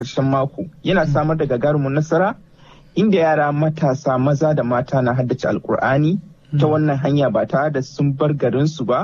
ƙarshen mako yana samar da gagarumin nasara inda yara matasa maza da mata na haddace alkur'ani ta wannan hanya ba tare da sun bar garinsu ba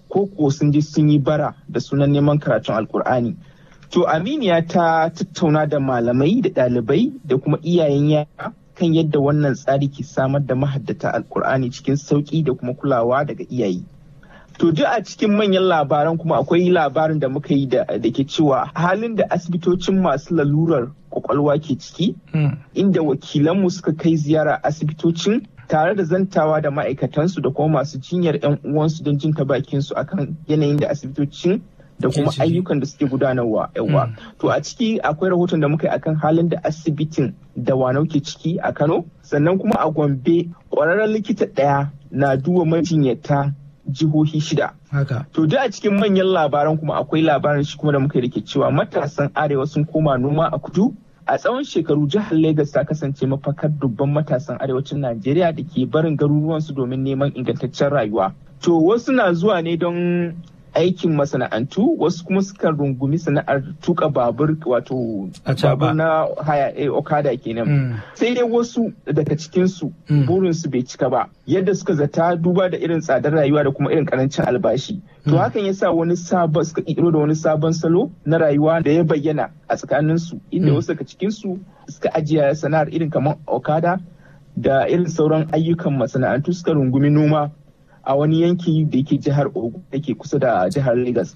ko sun je sun yi bara da sunan neman karatun alkur'ani. To Aminiya ta tattauna da malamai da ɗalibai da kuma iyayen yara kan yadda wannan tsari ke samar da mahaddata alkur'ani cikin sauƙi da kuma kulawa daga iyaye. To duk a cikin manyan labaran kuma akwai labarin da muka yi da ke cewa halin da asibitocin masu lalurar kwakwalwa ke ciki, inda wakilanmu suka kai ziyara asibitocin tare da zantawa da ma'aikatansu da kuma masu jinyar 'yan uwansu don jin ta bakinsu akan yanayin da asibitocin da kuma ayyukan da suke gudanarwa yawa. To a ciki akwai rahoton da muka yi akan halin da asibitin Dawanau ke ciki a Kano, sannan kuma a Gombe ƙwararren likita ɗaya na duba majinyata jihohi 6. To duk a cikin manyan labaran kuma akwai labarin shi kuma da muka yi cewa matasan arewa sun koma noma a kudu. A tsawon shekaru jihar Legas ta kasance mafakar dubban matasan arewacin Najeriya da ke barin garuruwansu domin neman ingantaccen rayuwa. To wasu na zuwa ne don aikin masana'antu, wasu kuma suka rungumi sana'ar tuka babur wato babur na haya okada kenan. Sai dai wasu daga cikinsu burinsu bai cika ba yadda suka zata duba da irin tsadar rayuwa da kuma irin karancin albashi. To hakan ya sa suka ƙirƙiro da wani sabon salo na rayuwa da ya bayyana a tsakaninsu, inda wasu daga cikinsu suka ajiye sana'ar irin kamar okada da irin sauran ayyukan masana'antu suka rungumi noma a wani yanki da yake jihar Ogun da ke kusa da jihar Lagos.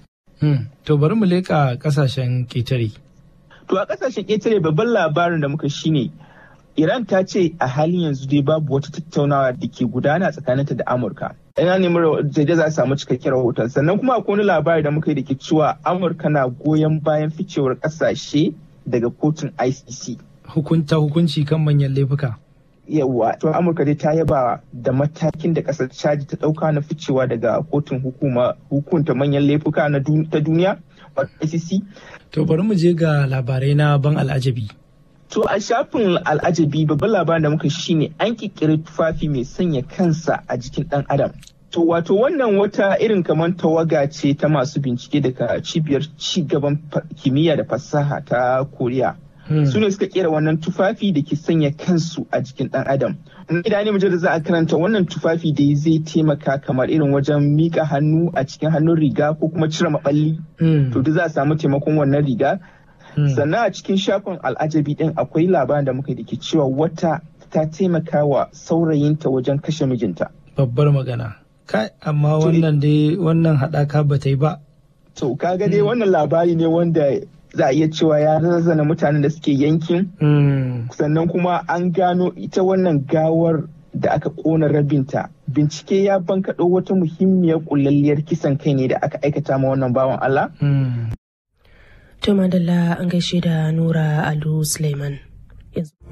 To bari mu leƙa ƙasashen ƙetare. To a ƙasashen ƙetare babban labarin da muka shine Iran ta ce a halin yanzu dai babu wata tattaunawa da ke gudana tsakaninta da Amurka. Ina neman da za a samu cikakken rahoton. Sannan kuma akwai wani labari da muka yi da ke cewa Amurka na goyon bayan ficewar ƙasashe daga kotun ICC. Hukunci kan manyan laifuka. Yawwa, to Amurka dai ta yaba da matakin da kasar Chad ta dauka na ficewa daga kotun hukunta manyan laifuka ta duniya ICC. To bari mu je ga labarai na ban al'ajabi. To a shafin al'ajabi babban labarin da muka shine an kirkiri tufafi mai sanya kansa a jikin dan adam. To wato wannan wata irin kamar tawaga ce ta masu bincike daga cibiyar ci gaban kimiyya da fasaha ta Koriya. Su ne suka kera wannan tufafi da ke sanya kansu a jikin ɗan adam. Idan ne da za a karanta wannan tufafi da zai taimaka kamar irin wajen mika hannu a cikin hannun riga ko kuma cire maballi. To duk za a samu taimakon wannan riga. Sannan a cikin shafin al'ajabi ɗin akwai labarin da muka da ke cewa wata ta taimaka wa saurayinta wajen kashe mijinta. Babbar magana. Kai amma wannan haɗaka ba ta yi ba. To kaga dai wannan labari ne wanda za a iya cewa ya razana mutanen da suke yankin. Sannan kuma an gano ita wannan gawar da aka kona rabinta. Bincike ya bankaɗo wata muhimmiyar ƙullalliyar kisan kai ne da aka aikata ma wannan bawan Allah. To madalla an gaishe da Nura Alu Suleiman.